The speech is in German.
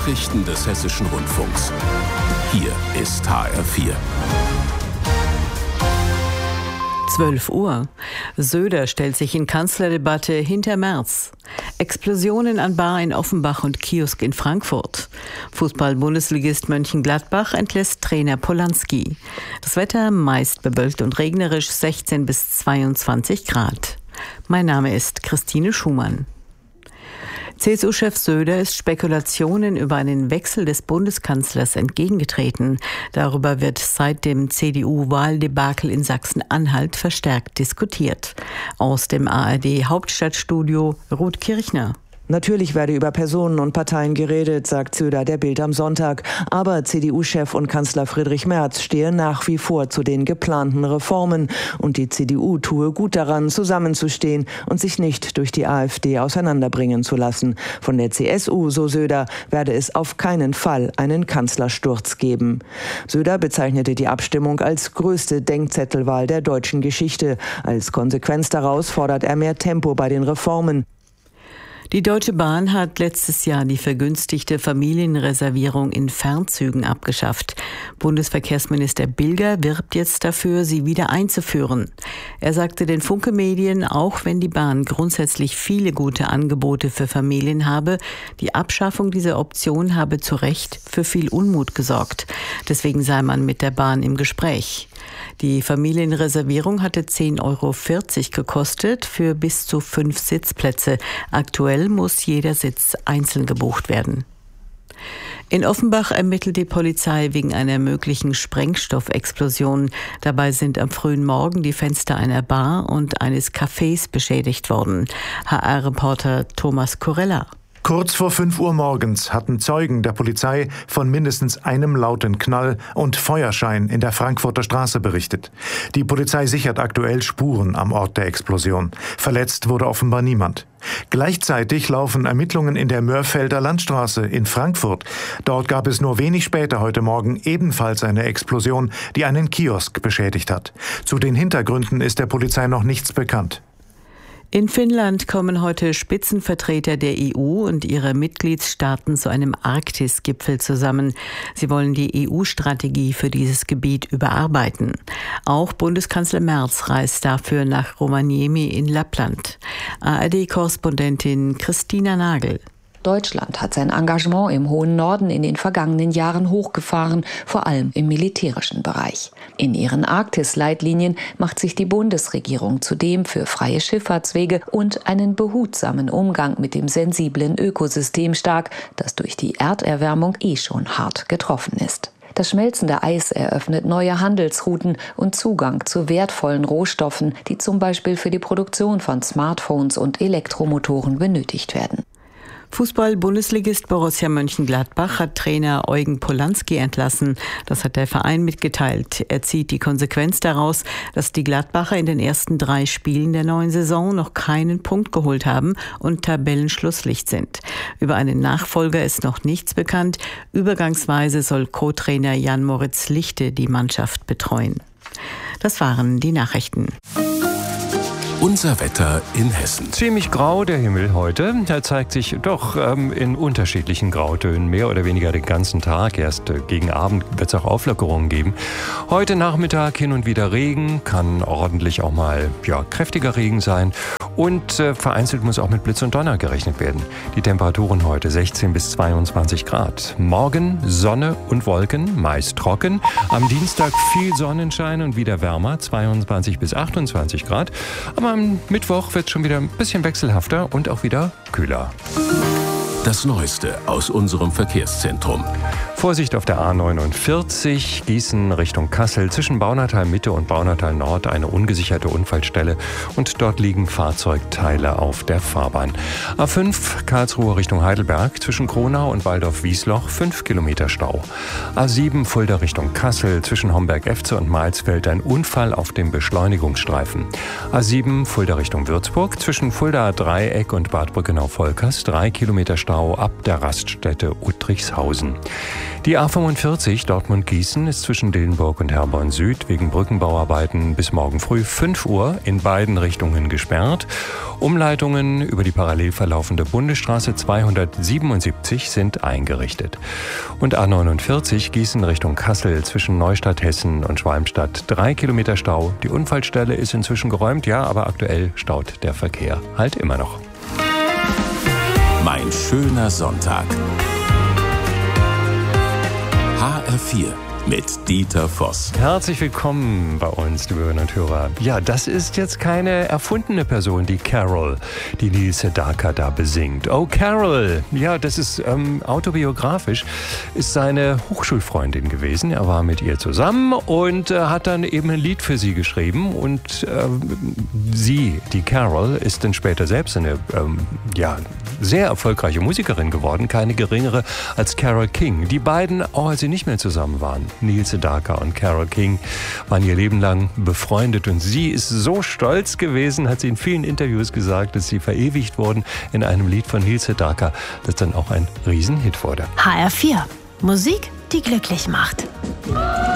Nachrichten des Hessischen Rundfunks. Hier ist HR4. 12 Uhr. Söder stellt sich in Kanzlerdebatte hinter Merz. Explosionen an Bar in Offenbach und Kiosk in Frankfurt. Fußball-Bundesligist Mönchengladbach entlässt Trainer Polanski. Das Wetter meist bewölkt und regnerisch, 16 bis 22 Grad. Mein Name ist Christine Schumann. CSU-Chef Söder ist Spekulationen über einen Wechsel des Bundeskanzlers entgegengetreten. Darüber wird seit dem CDU-Wahldebakel in Sachsen-Anhalt verstärkt diskutiert. Aus dem ARD-Hauptstadtstudio Ruth Kirchner. Natürlich werde über Personen und Parteien geredet, sagt Söder der Bild am Sonntag. Aber CDU-Chef und Kanzler Friedrich Merz stehe nach wie vor zu den geplanten Reformen. Und die CDU tue gut daran, zusammenzustehen und sich nicht durch die AfD auseinanderbringen zu lassen. Von der CSU, so Söder, werde es auf keinen Fall einen Kanzlersturz geben. Söder bezeichnete die Abstimmung als größte Denkzettelwahl der deutschen Geschichte. Als Konsequenz daraus fordert er mehr Tempo bei den Reformen. Die Deutsche Bahn hat letztes Jahr die vergünstigte Familienreservierung in Fernzügen abgeschafft. Bundesverkehrsminister Bilger wirbt jetzt dafür, sie wieder einzuführen. Er sagte den Funke Medien, auch wenn die Bahn grundsätzlich viele gute Angebote für Familien habe, die Abschaffung dieser Option habe zu Recht für viel Unmut gesorgt. Deswegen sei man mit der Bahn im Gespräch. Die Familienreservierung hatte 10,40 € gekostet für bis zu 5 Sitzplätze. Aktuell muss jeder Sitz einzeln gebucht werden. In Offenbach ermittelt die Polizei wegen einer möglichen Sprengstoffexplosion. Dabei sind am frühen Morgen die Fenster einer Bar und eines Cafés beschädigt worden. HR-Reporter Thomas Corella. Kurz vor 5 Uhr morgens hatten Zeugen der Polizei von mindestens einem lauten Knall und Feuerschein in der Frankfurter Straße berichtet. Die Polizei sichert aktuell Spuren am Ort der Explosion. Verletzt wurde offenbar niemand. Gleichzeitig laufen Ermittlungen in der Mörfelder Landstraße in Frankfurt. Dort gab es nur wenig später heute Morgen ebenfalls eine Explosion, die einen Kiosk beschädigt hat. Zu den Hintergründen ist der Polizei noch nichts bekannt. In Finnland kommen heute Spitzenvertreter der EU und ihrer Mitgliedstaaten zu einem Arktis-Gipfel zusammen. Sie wollen die EU-Strategie für dieses Gebiet überarbeiten. Auch Bundeskanzler Merz reist dafür nach Rovaniemi in Lappland. ARD-Korrespondentin Christina Nagel. Deutschland hat sein Engagement im hohen Norden in den vergangenen Jahren hochgefahren, vor allem im militärischen Bereich. In ihren Arktis-Leitlinien macht sich die Bundesregierung zudem für freie Schifffahrtswege und einen behutsamen Umgang mit dem sensiblen Ökosystem stark, das durch die Erderwärmung schon hart getroffen ist. Das schmelzende Eis eröffnet neue Handelsrouten und Zugang zu wertvollen Rohstoffen, die zum Beispiel für die Produktion von Smartphones und Elektromotoren benötigt werden. Fußball-Bundesligist Borussia Mönchengladbach hat Trainer Eugen Polanski entlassen. Das hat der Verein mitgeteilt. Er zieht die Konsequenz daraus, dass die Gladbacher in den ersten 3 Spielen der neuen Saison noch keinen Punkt geholt haben und Tabellenschlusslicht sind. Über einen Nachfolger ist noch nichts bekannt. Übergangsweise soll Co-Trainer Jan-Moritz Lichte die Mannschaft betreuen. Das waren die Nachrichten. Unser Wetter in Hessen. Ziemlich grau der Himmel heute. Er zeigt sich doch in unterschiedlichen Grautönen, mehr oder weniger den ganzen Tag. Erst gegen Abend wird es auch Auflockerungen geben. Heute Nachmittag hin und wieder Regen, kann ordentlich auch mal kräftiger Regen sein. Und vereinzelt muss auch mit Blitz und Donner gerechnet werden. Die Temperaturen heute 16 bis 22 Grad. Morgen Sonne und Wolken, meist trocken. Am Dienstag viel Sonnenschein und wieder wärmer, 22 bis 28 Grad. Aber am Mittwoch wird es schon wieder ein bisschen wechselhafter und auch wieder kühler. Das Neueste aus unserem Verkehrszentrum. Vorsicht auf der A49, Gießen Richtung Kassel, zwischen Baunatal Mitte und Baunatal Nord eine ungesicherte Unfallstelle und dort liegen Fahrzeugteile auf der Fahrbahn. A5 Karlsruhe Richtung Heidelberg, zwischen Kronau und Waldorf-Wiesloch 5 Kilometer Stau. A7 Fulda Richtung Kassel, zwischen Homberg-Efze und Mailsfeld ein Unfall auf dem Beschleunigungsstreifen. A7 Fulda Richtung Würzburg, zwischen Fulda Dreieck und Bad Brückenau-Volkers 3 Kilometer Stau ab der Raststätte Uttrichshausen. Die A45 Dortmund-Gießen ist zwischen Dillenburg und Herborn Süd wegen Brückenbauarbeiten bis morgen früh 5 Uhr in beiden Richtungen gesperrt. Umleitungen über die parallel verlaufende Bundesstraße 277 sind eingerichtet. Und A49 Gießen Richtung Kassel zwischen Neustadt Hessen und Schwalmstadt 3 Kilometer Stau. Die Unfallstelle ist inzwischen geräumt, ja, aber aktuell staut der Verkehr halt immer noch. Mein schöner Sonntag. HR4 mit Dieter Voss. Herzlich willkommen bei uns, liebe Hörerinnen und Hörer. Ja, das ist jetzt keine erfundene Person, die Carol, die Neil Sedaka da besingt. Oh, Carol, ja, das ist autobiografisch, ist seine Hochschulfreundin gewesen. Er war mit ihr zusammen und hat dann eben ein Lied für sie geschrieben. Und sie, die Carol, ist dann später selbst eine sehr erfolgreiche Musikerin geworden, keine geringere als Carole King. Die beiden, auch als sie nicht mehr zusammen waren, Neil Sedaka und Carole King, waren ihr Leben lang befreundet und sie ist so stolz gewesen, hat sie in vielen Interviews gesagt, dass sie verewigt wurden in einem Lied von Neil Sedaka, das dann auch ein Riesenhit wurde. HR4. Musik, die glücklich macht.